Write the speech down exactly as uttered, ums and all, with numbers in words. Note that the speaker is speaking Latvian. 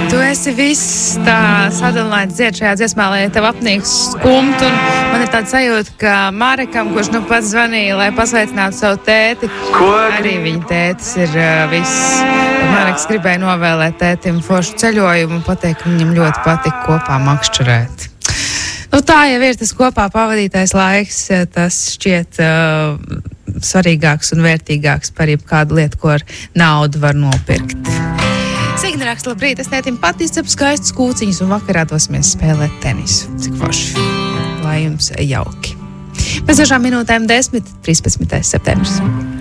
Tu esi viss tā sadalināts dzied šajā dziesmā, lai tev apnīks skumt, un man ir tāds sajūta, ka Marekam, kurš nu pats zvanīja, lai pasveicinātu savu tēti, arī viņa tētis ir uh, viss. Mareks gribēja novēlēt tētim foršu ceļojumu un pateikt, ka viņam ļoti patika kopā makšķerēt. Nu tā jau ir tas kopā pavadītais laiks, tas šķiet uh, svarīgāks un vērtīgāks par jebkādu lietu, ko ar naudu var nopirkt. Signa raksta, labrīt, es tētim patīs cep skaistus kūciņus un vakarā dosimies spēlēt tenisu. Cik forši. Lai jums jauki. Pēc dažām minūtēm desmit, trīspadsmitais septembris.